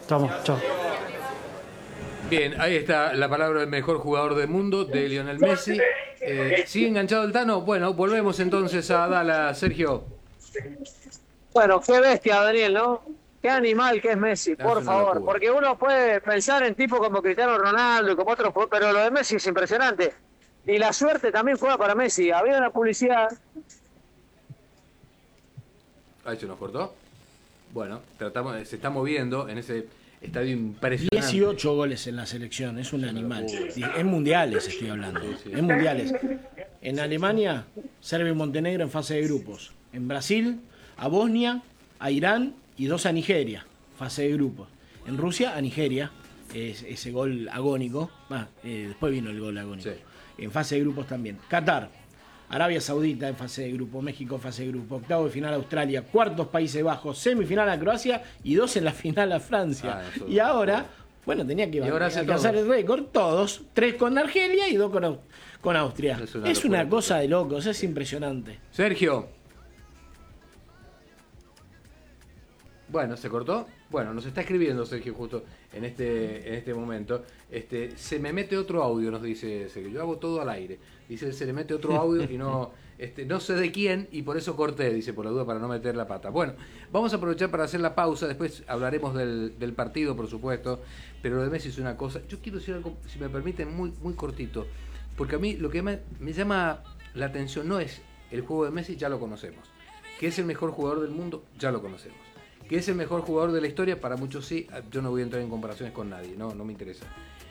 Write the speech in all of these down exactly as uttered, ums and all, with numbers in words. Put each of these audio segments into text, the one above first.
Estamos, chao. Bien, ahí está la palabra del mejor jugador del mundo, de Lionel Messi. Eh, ¿Sigue enganchado el Tano? Bueno, volvemos entonces a Dallas, Sergio. Bueno, qué bestia, Daniel, ¿no? Qué animal que es Messi, por una favor. locura. Porque uno puede pensar en tipos como Cristiano Ronaldo y como otros, pero lo de Messi es impresionante. Y la suerte también juega para Messi. Había una publicidad. Ahí se nos cortó. Bueno, tratamos, se está moviendo en ese estadio impresionante. dieciocho goles en la selección, es un animal. En mundiales estoy hablando. Sí, sí. En mundiales. En Alemania, Serbia y Montenegro en fase de grupos. En Brasil, a Bosnia, a Irán y dos a Nigeria, fase de grupos. En Rusia, a Nigeria, es, ese gol agónico. Ah, eh, después vino el gol agónico. Sí. En fase de grupos también. Qatar, Arabia Saudita en fase de grupo, México en fase de grupo, octavo de final Australia, cuartos Países Bajos, semifinal a Croacia y dos en la final a Francia. Ah, eso y ahora, bueno, tenía que ahora hace alcanzar todos. el récord, todos, tres con Argelia y dos con, Au- con Austria. Es una Es una locura. cosa de locos, es impresionante. Sergio. Bueno, ¿se cortó? Bueno, nos está escribiendo Sergio justo en este, en este momento. Este, se me mete otro audio, nos dice Sergio. Yo hago todo al aire. Dice, se le mete otro audio y no, este, no sé de quién y por eso corté, dice, por la duda, para no meter la pata. Bueno, vamos a aprovechar para hacer la pausa. Después hablaremos del, del partido, por supuesto. Pero lo de Messi es una cosa. Yo quiero decir algo, si me permiten, muy, muy cortito. Porque a mí lo que me, me llama la atención no es el juego de Messi, ya lo conocemos. Que es el mejor jugador del mundo, ya lo conocemos. Que es el mejor jugador de la historia, para muchos sí. Yo no voy a entrar en comparaciones con nadie, no, no me interesa.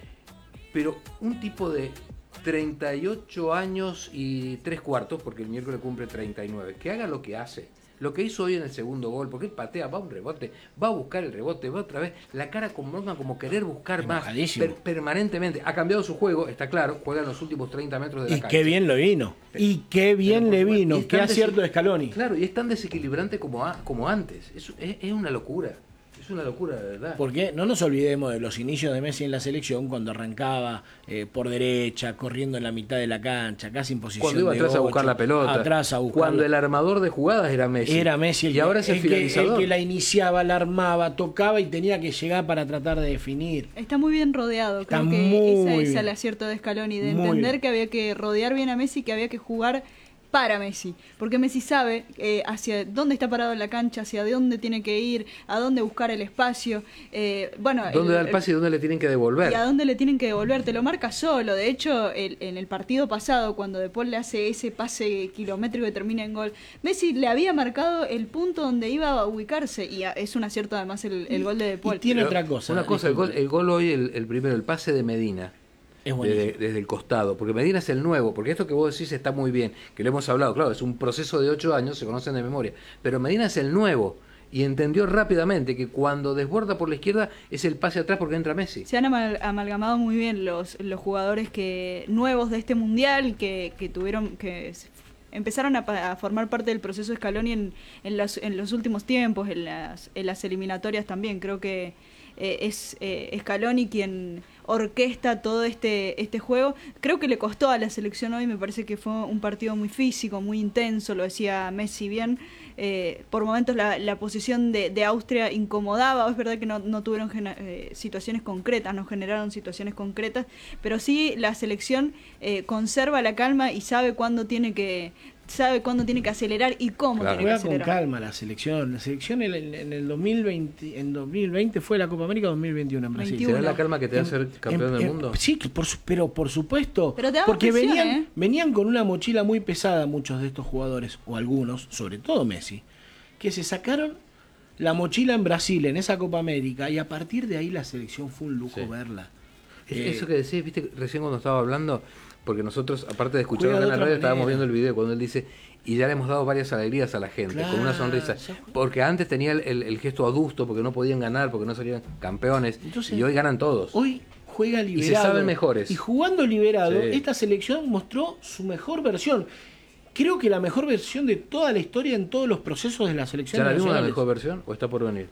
Pero un tipo de treinta y ocho años y tres cuartos, porque el miércoles cumple treinta y nueve, que haga lo que hace, lo que hizo hoy en el segundo gol, porque él patea, va a un rebote, va a buscar el rebote, va otra vez, la cara como, como querer buscar más per, permanentemente. Ha cambiado su juego, está claro, juega en los últimos treinta metros de la Y cancha. qué bien lo vino, y qué bien le vino, qué acierto de Scaloni. Claro, y es tan desequilibrante como, a, como antes, es, es, es una locura. Es una locura, de verdad. Porque no nos olvidemos de los inicios de Messi en la selección, cuando arrancaba eh, por derecha, corriendo en la mitad de la cancha, casi en posición cuando iba de atrás ocho, a buscar la pelota, atrás a buscar cuando el armador de jugadas era Messi. Era Messi el, y ahora es el, el, que, finalizador. el que la iniciaba, la armaba, tocaba y tenía que llegar para tratar de definir. Está muy bien rodeado. Está Creo que muy ese es bien. el acierto de Scaloni, de Muy entender bien. que había que rodear bien a Messi, que había que jugar para Messi, porque Messi sabe eh, hacia dónde está parado en la cancha, hacia dónde tiene que ir, a dónde buscar el espacio, eh, bueno, dónde el, da el pase y dónde le tienen que devolver. Y a dónde le tienen que devolver, te lo marca solo. De hecho, el, en el partido pasado, cuando De Paul le hace ese pase kilométrico que termina en gol, Messi le había marcado el punto donde iba a ubicarse, y a, es un acierto además el, el gol de De Paul. Y tiene Pero otra cosa. Una cosa, el gol, disculpe. el gol hoy, el, el primero, el pase de Medina. Es Desde, buenísimo. desde el costado, porque Medina es el nuevo, porque esto que vos decís está muy bien, que lo hemos hablado, claro, es un proceso de ocho años, se conocen de memoria, pero Medina es el nuevo y entendió rápidamente que cuando desborda por la izquierda es el pase atrás porque entra Messi. Se han amal- amalgamado muy bien los, los jugadores que nuevos de este mundial, que, que tuvieron que s- empezaron a, pa- a formar parte del proceso Scaloni en, en, los, en los últimos tiempos, en las, en las eliminatorias también. Creo que eh, es eh, Scaloni quien orquesta todo este este juego. Creo que le costó a la selección hoy, me parece que fue un partido muy físico, muy intenso, lo decía Messi bien. Eh, por momentos la, la posición de, de Austria incomodaba, es verdad que no, no tuvieron gena- eh, situaciones concretas, no generaron situaciones concretas, pero sí la selección eh, conserva la calma y sabe cuándo tiene que sabe cuándo tiene que acelerar y cómo Claro. tiene que Juega con acelerar. calma la selección. La selección en, el- en el dos mil veinte, en dos mil veinte fue la Copa América, dos mil veintiuno en Brasil. veintiuno. ¿Será la calma que te da ser campeón En- del en- mundo? Sí, por, su- pero por supuesto. Pero te da más porque presión, venían, ¿eh? venían con una mochila muy pesada muchos de estos jugadores, o algunos, sobre todo Messi, que se sacaron la mochila en Brasil, en esa Copa América, y a partir de ahí la selección fue un lujo Sí. verla. Es- Eh, Eso que decís, viste, recién cuando estaba hablando, porque nosotros, aparte de escucharlo Juega en de la otra radio, estábamos manera. viendo el video cuando él dice, y ya le hemos dado varias alegrías a la gente, con una Claro, sonrisa. ya- Porque antes tenía el, el- el gesto adusto, porque no podían ganar, porque no salían campeones, Entonces, y hoy ganan todos. Hoy juega liberado. saben mejores. Y jugando liberado, Sí. esta selección mostró su mejor versión. Creo que la mejor versión de toda la historia en todos los procesos de la selección. ¿Ya la vimos la nacionales. mejor versión o está por venir?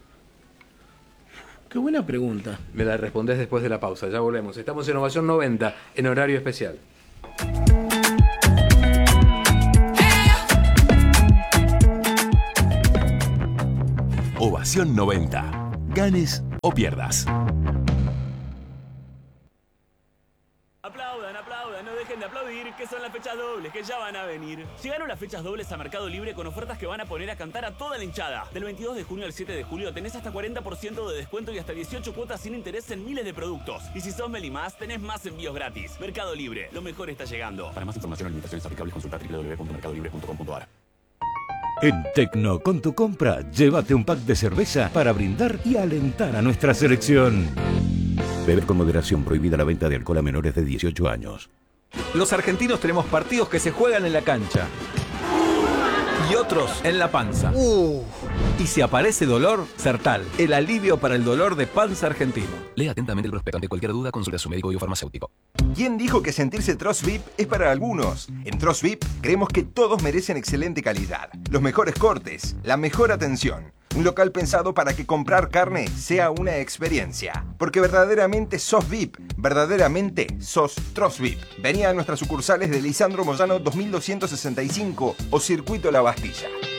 Qué buena pregunta. Me la respondés después de la pausa, ya volvemos. Estamos en Ovación noventa, en horario especial. Ovación noventa. Ganes o pierdas. Aplaudan, aplaudan, no dejen de aplaudir, que son las fechas dobles, que ya van a venir. Llegaron las fechas dobles a Mercado Libre con ofertas que van a poner a cantar a toda la hinchada. Del veintidós de junio al siete de julio tenés hasta cuarenta por ciento de descuento y hasta dieciocho cuotas sin interés en miles de productos. Y si sos Meli Más, tenés más envíos gratis. Mercado Libre, lo mejor está llegando. Para más información o limitaciones aplicables, consulta doble u doble u doble u punto mercado libre punto com punto a r. En Tecno, con tu compra, llévate un pack de cerveza para brindar y alentar a nuestra selección. Beber con moderación, prohibida la venta de alcohol a menores de dieciocho años. Los argentinos tenemos partidos que se juegan en la cancha y otros en la panza. Uh. Y si aparece dolor, Sertal, el alivio para el dolor de panza argentino. Lea atentamente el prospecto. Ante cualquier duda, consulte a su médico o farmacéutico. ¿Quién dijo que sentirse Trost V I P es para algunos? En Trost V I P creemos que todos merecen excelente calidad, los mejores cortes, la mejor atención. Un local pensado para que comprar carne sea una experiencia. Porque verdaderamente sos V I P, verdaderamente sos Trost V I P. Vení a nuestras sucursales de Lisandro Moyano dos mil doscientos sesenta y cinco o Circuito La Bastilla.